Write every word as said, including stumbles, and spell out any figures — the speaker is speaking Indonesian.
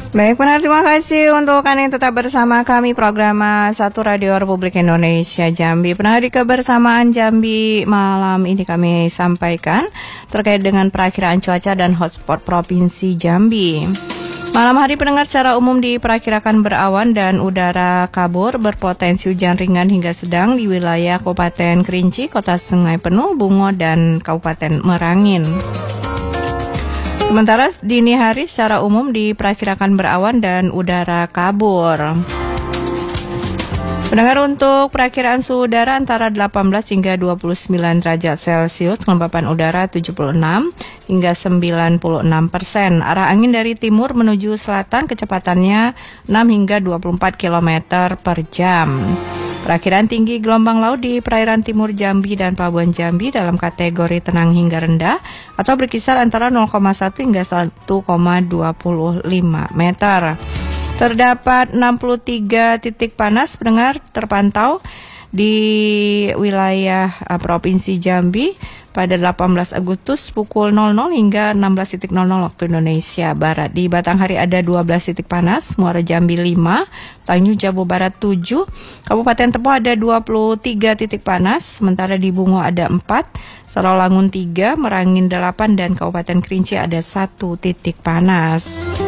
Baik, benar, terima kasih untuk Anda yang tetap bersama kami program satu Radio Republik Indonesia Jambi. Pendengar, di kebersamaan Jambi malam ini kami sampaikan terkait dengan perakiraan cuaca dan hotspot Provinsi Jambi. Malam hari pendengar, secara umum diperkirakan berawan dan udara kabur, berpotensi hujan ringan hingga sedang di wilayah Kabupaten Kerinci, Kota Sungai Penuh, Bungo, dan Kabupaten Merangin. Sementara dini hari secara umum diperkirakan berawan dan udara kabur. Pendengar, untuk perakiraan suhu udara antara delapan belas hingga dua puluh sembilan derajat Celcius, kelembapan udara tujuh puluh enam hingga sembilan puluh enam persen. Arah angin dari timur menuju selatan, kecepatannya enam hingga dua puluh empat kilometer per jam. Perakiraan tinggi gelombang laut di perairan timur Jambi dan Pelabuhan Jambi dalam kategori tenang hingga rendah atau berkisar antara nol koma satu hingga satu koma dua lima meter. Terdapat enam puluh tiga titik panas pendengar terpantau di wilayah uh, Provinsi Jambi pada delapan belas Agustus pukul nol nol hingga enam belas nol nol waktu Indonesia Barat. Di Batanghari ada dua belas titik panas, Muara Jambi lima, Tanjung Jabo Barat tujuh, Kabupaten Tepok ada dua puluh tiga titik panas, sementara di Bungo ada empat, Sarawangun tiga, Merangin delapan, dan Kabupaten Kerinci ada satu titik panas.